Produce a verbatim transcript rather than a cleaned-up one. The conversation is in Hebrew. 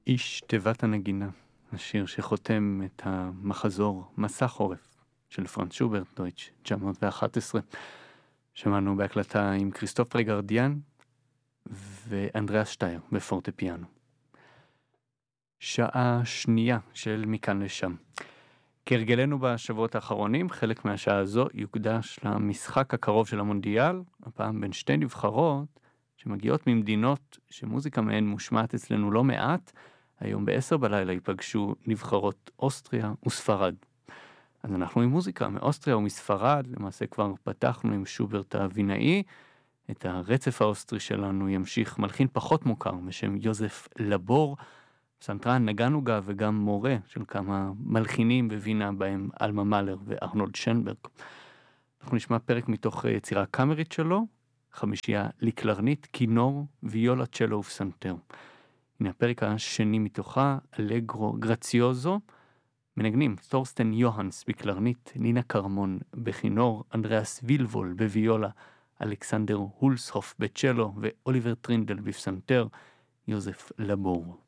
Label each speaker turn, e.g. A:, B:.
A: איש תיבת הנגינה, השיר שחותם את המחזור מסע חורף של פרנץ שוברט, דויטש תשע מאות ואחת עשרה. שמענו בהקלטה עם כריסטוף רגרדיאן ואנדריאס שטייר בפורטפיאנו. שעה שנייה של מכאן לשם. כהרגלנו בשבועות האחרונים, חלק מהשעה הזו יוקדש למשחק הקרוב של המונדיאל, הפעם בין שתי נבחרות שמגיעות ממדינות שמוזיקה מהן מושמעת אצלנו לא מעט. היום בעשר בלילה ייפגשו נבחרות אוסטריה וספרד. אז אנחנו עם מוזיקה מאוסטריה ומספרד, למעשה כבר פתחנו עם שוברט הווינאי. את הרצף האוסטרי שלנו ימשיך מלחין פחות מוכר בשם יוזף לבור, פסנתרן, נגן עוגה וגם מורה של כמה מלחינים בווינה בהם אלמה מאלר וארנולד שנברג. אנחנו נשמע פרק מתוך יצירה קאמרית שלו, חמישייה לקלרנית, כינור, ויולה, צ'לו ופסנתר. הנה הפרק השני מתוכה, אלגרו גרציוזו, מנגנים תורסטן יוהנס בקלרנית, נינה קרמון בכינור, אנדריאס וילבול בוויולה, אלכסנדר הולסהוף בצ'לו ואוליבר טרינדל בפסנתר, יוזף לבור.